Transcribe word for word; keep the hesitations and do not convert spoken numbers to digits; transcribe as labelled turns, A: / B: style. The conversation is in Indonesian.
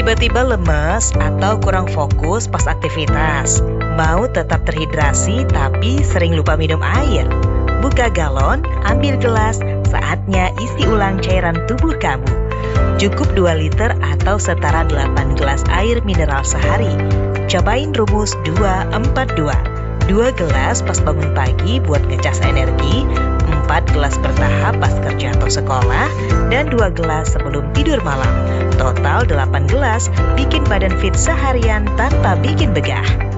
A: Tiba-tiba lemes atau kurang fokus pas aktivitas. Mau tetap terhidrasi tapi sering lupa minum air. Buka galon, ambil gelas, saatnya isi ulang cairan tubuh kamu. Cukup dua liter atau setara delapan gelas air mineral sehari. Cobain rumus dua empat dua. dua gelas pas bangun pagi buat ngecas energi, empat gelas bertahap pas kerja atau sekolah, dan dua gelas sebelum tidur malam. Total delapan gelas bikin badan fit seharian tanpa bikin begah.